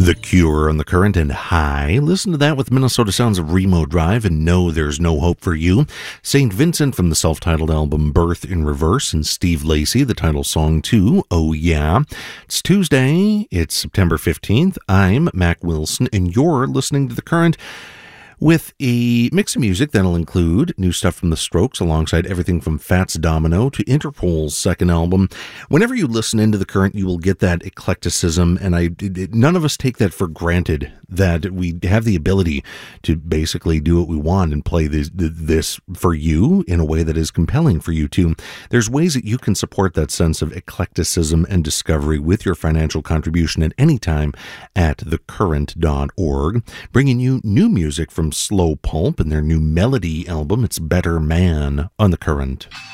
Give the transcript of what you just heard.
The Cure on The Current and High. Listen to that with Minnesota Sounds of Remo Drive and No There's No Hope for You. St. Vincent from the self-titled album Birth in Reverse, and Steve Lacy, the title song to Oh Yeah. It's Tuesday. It's September 15th. I'm Mac Wilson, and you're listening to The Current, with a mix of music that'll include new stuff from The Strokes alongside everything from Fats Domino to Interpol's second album. Whenever you listen into The Current, you will get that eclecticism, and none of us take that for granted, that we have the ability to basically do what we want and play this for you in a way that is compelling for you too. There's ways that you can support that sense of eclecticism and discovery with your financial contribution at any time at thecurrent.org, bringing you new music from Slow Pulp and their new Melody album. It's Better Man on The Current.